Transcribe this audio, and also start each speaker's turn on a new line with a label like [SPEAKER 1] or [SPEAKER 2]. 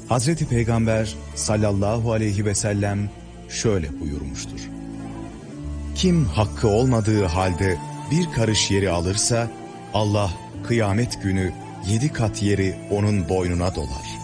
[SPEAKER 1] Hazreti Peygamber sallallahu aleyhi ve sellem şöyle buyurmuştur. Kim hakkı olmadığı halde bir karış yeri alırsa Allah kıyamet günü 7 kat yeri onun boynuna dolar.